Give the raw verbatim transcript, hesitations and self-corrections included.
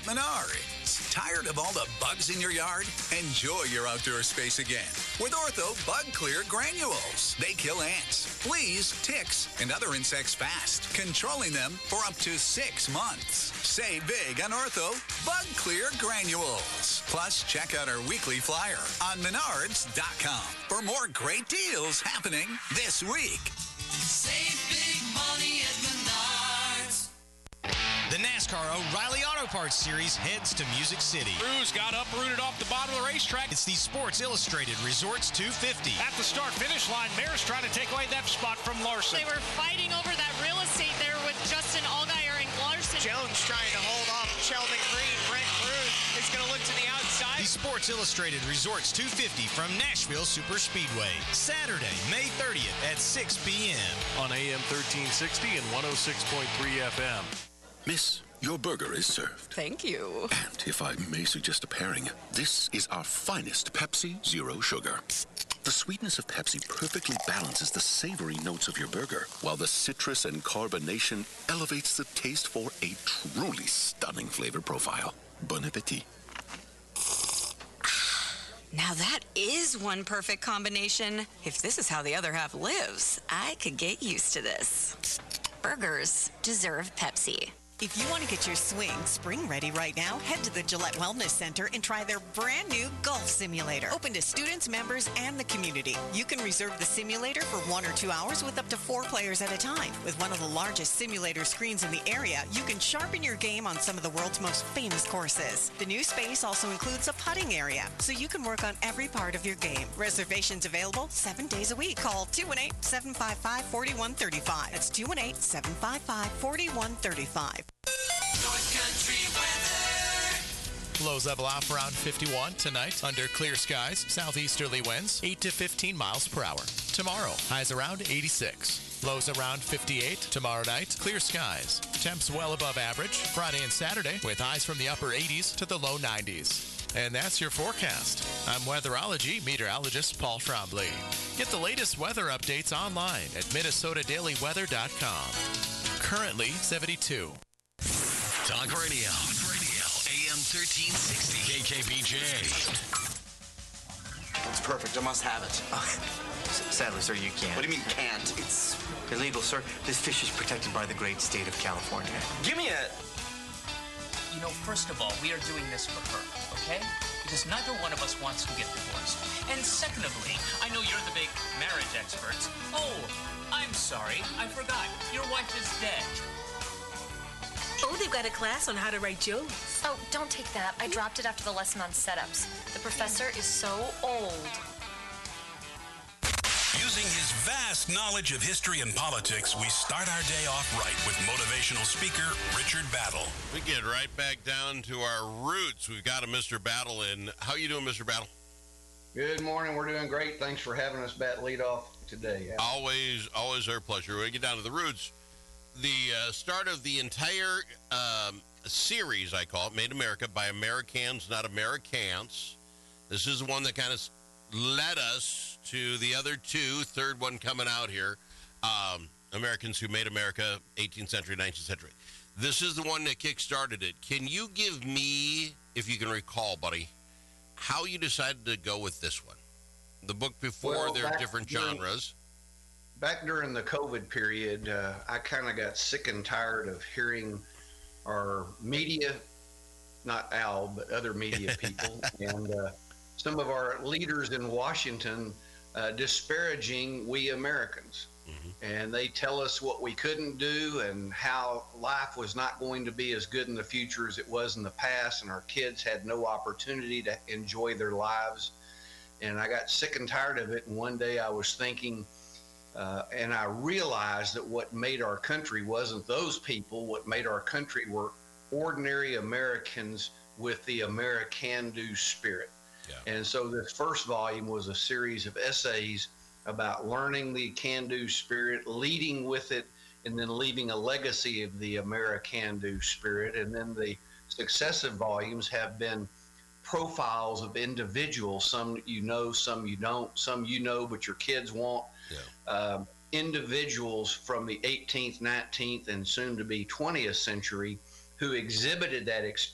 Menards. Tired of all the bugs in your yard? Enjoy your outdoor space again with Ortho Bug Clear Granules. They kill ants, fleas, ticks, and other insects fast, controlling them for up to six months. Save big on Ortho Bug Clear Granules. Plus, check out our weekly flyer on menards dot com for more great deals happening this week. Save big money at Menards. The NASCAR O'Reilly Auto Parts Series heads to Music City. Cruz got uprooted off the bottom of the racetrack. It's the Sports Illustrated Resorts two fifty. At the start-finish line, Maris trying to take away that spot from Larson. They were fighting over that real estate there with Justin Allgaier and Larson. Jones trying to hold off Sheldon Green. Brent Cruz is going to look to the outside. The Sports Illustrated Resorts two fifty from Nashville Superspeedway. Saturday, May thirtieth at six p.m. on A M thirteen sixty and one oh six point three F M. Miss, your burger is served. Thank you. And if I may suggest a pairing, this is our finest Pepsi Zero Sugar. The sweetness of Pepsi perfectly balances the savory notes of your burger, while the citrus and carbonation elevates the taste for a truly stunning flavor profile. Bon appetit. Now that is one perfect combination. If this is how the other half lives, I could get used to this. Burgers deserve Pepsi. If you want to get your swing spring ready right now, head to the Gillette Wellness Center and try their brand new golf simulator. Open to students, members, and the community. You can reserve the simulator for one or two hours with up to four players at a time. With one of the largest simulator screens in the area, you can sharpen your game on some of the world's most famous courses. The new space also includes a putting area, so you can work on every part of your game. Reservations available seven days a week. Call two one eight, seven five five, four one three five. That's two one eight, seven five five, four one three five. North Country weather. Lows level off around fifty-one tonight under clear skies. Southeasterly winds eight to fifteen miles per hour. Tomorrow, highs around eighty-six. Lows around fifty-eight. Tomorrow night, clear skies. Temps well above average. Friday and Saturday with highs from the upper eighties to the low nineties. And that's your forecast. I'm weatherology meteorologist Paul Trombley. Get the latest weather updates online at minnesota daily weather dot com. Currently seventy-two. Talk Radio. Talk Radio. A M thirteen sixty. K K B J. It's perfect. I must have it. Sadly, sir, you can't. What do you mean can't? It's illegal, sir. This fish is protected by the great state of California. Give me it. You know, first of all, we are doing this for her, okay? Because neither one of us wants to get divorced. And secondly, I know you're the big marriage experts. Oh, I'm sorry. I forgot. Your wife is dead. Oh, they've got a class on how to write jokes. Oh, don't take that. I dropped it after the lesson on setups. The professor is so old. Using his vast knowledge of history and politics, we start our day off right with motivational speaker Richard Battle. We get right back down to our roots. We've got a Mister Battle in. How you doing, Mister Battle? Good morning. We're doing great. Thanks for having us bat lead off today. Al. Always, always our pleasure. We get down to the roots. The uh, start of the entire um, series, I call it, Made America by Americans, not Americans. This is the one that kind of led us to the other two, third one coming out here, um, Americans Who Made America, eighteenth century, nineteenth century. This is the one that kick-started it. Can you give me, if you can recall, buddy, how you decided to go with this one? The book before, well, there are different during, genres. Back during the COVID period, uh, I kind of got sick and tired of hearing our media, not Al, but other media people, and uh, some of our leaders in Washington uh, disparaging we Americans. Mm-hmm. And they tell us what we couldn't do and how life was not going to be as good in the future as it was in the past, and our kids had no opportunity to enjoy their lives. And I got sick and tired of it, and one day I was thinking, uh, and I realized that what made our country wasn't those people. What made our country were ordinary Americans with the American-do spirit. Yeah. And so this first volume was a series of essays about learning the can-do spirit, leading with it, and then leaving a legacy of the American-do spirit. And then the successive volumes have been profiles of individuals, some you know, some you don't, some you know, but your kids won't. Yeah. Um, individuals from the eighteenth, nineteenth, and soon to be twentieth century who exhibited that experience.